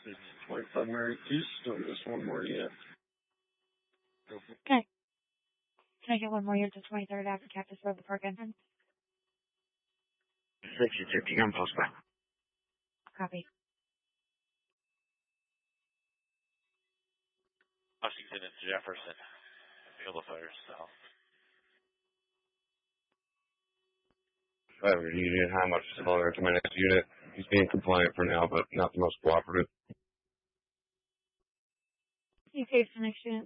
It's 25 Mary East, and just one more unit. Okay. Can I get one more unit to 23rd after Cactus Road, the park entrance? 6050, gun post back. Copy. Washington and Jefferson. Field of fire south. Union, how much is similar to my next unit? He's being compliant for now, but not the most cooperative. You saved the next unit.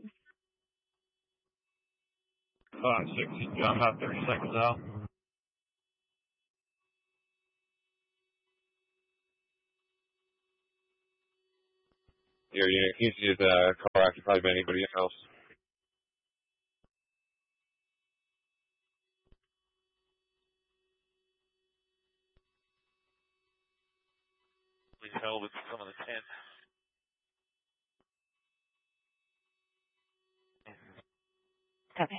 560, I'm about 30 seconds out. Your unit, can you see the car occupied by anybody else? We held with some of the 10. Copy.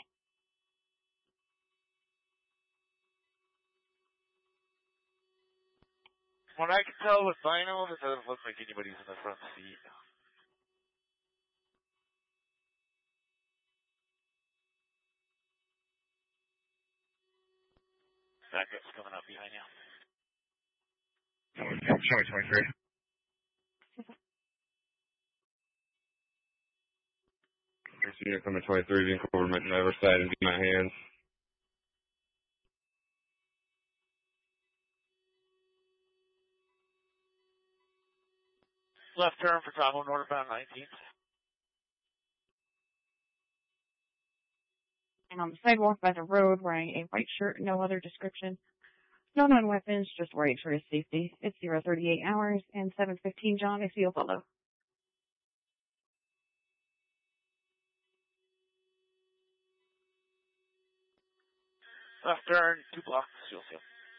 What I can tell with vinyl, it doesn't look like anybody's in the front seat. Backup's coming up behind you. Show me 23. First unit coming 23, being covered my driver's side and my hands. Left turn for Tahoe northbound 19th. And on the sidewalk by the road, wearing a white shirt, no other description. No known weapons, just worried for his safety. It's 038 hours and 7:15. John, I see you follow. Left turn, 2 blocks, you'll see him.